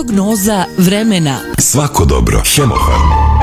Prognoza vremena. Svako dobro. Hemofarm.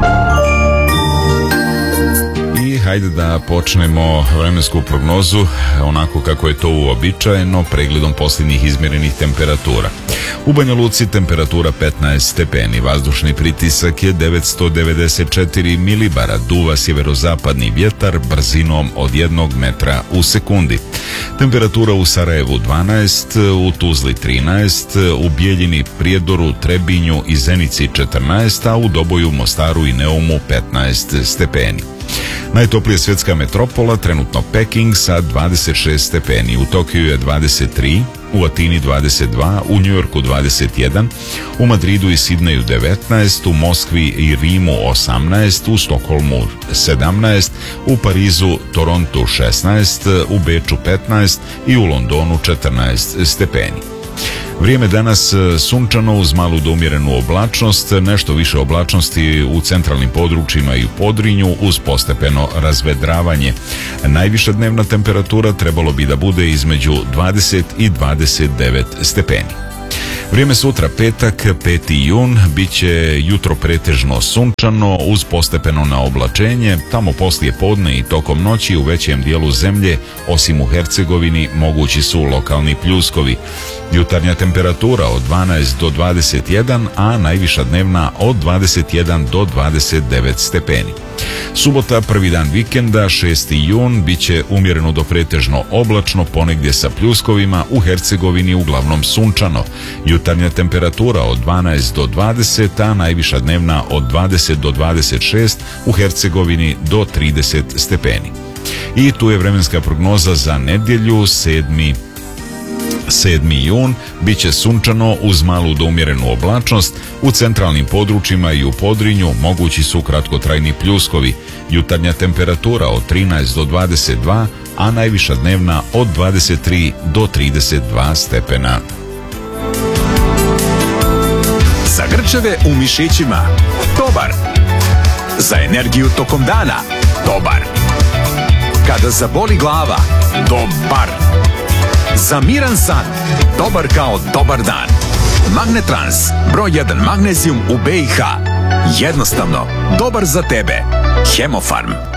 I hajde da počnemo vremensku prognozu onako kako je to uobičajeno, pregledom posljednjih izmjerenih temperatura. U Banja Luci temperatura 15 stepeni, vazdušni pritisak je 994 milibara, duva sjeverozapadni vjetar brzinom od 1 metra u sekundi. Temperatura u Sarajevu 12, u Tuzli 13, u Bijeljini, Prijedoru, Trebinju i Zenici 14, a u Doboju, Mostaru i Neumu 15 stepeni. Najtoplija svjetska metropola trenutno Peking sa 26 stepeni, u Tokiju je 23, u Atini 22, u Njujorku 21, u Madridu i Sidneju 19, u Moskvi i Rimu 18, u Stokholmu 17, u Parizu, Torontu 16, u Beču 15 i u Londonu 14 stepeni. Vrijeme danas sunčano uz malu do umjerenu oblačnost, nešto više oblačnosti u centralnim područjima i u Podrinju uz postepeno razvedravanje. Najviša dnevna temperatura trebalo bi da bude između 20 i 29 stepeni. Vrijeme sutra, petak, 5. jun, bit će jutro pretežno sunčano uz postepeno naoblačenje, tamo poslije podne i tokom noći u većem dijelu zemlje, osim u Hercegovini, mogući su lokalni pljuskovi. Jutarnja temperatura od 12 do 21, a najviša dnevna od 21 do 29 stepeni. Subota, prvi dan vikenda, 6. jun, bit će umjereno do pretežno oblačno, ponegdje sa pljuskovima, u Hercegovini uglavnom sunčano. Jutarnja temperatura od 12 do 20, a najviša dnevna od 20 do 26, u Hercegovini do 30 stepeni. I tu je vremenska prognoza za nedjelju, 7. jun, bit će sunčano uz malu do umjerenu oblačnost, u centralnim područjima i u Podrinju mogući su kratkotrajni pljuskovi. Jutarnja temperatura od 13 do 22, a najviša dnevna od 23 do 32 stepena. Za grčeve u mišićima, dobar. Za energiju tokom dana, dobar. Kada zaboli glava, dobar. Za miran san, dobar kao dobar dan. Magnetrans, broj 1 magnezijum u BiH. Jednostavno, dobar za tebe. Hemofarm.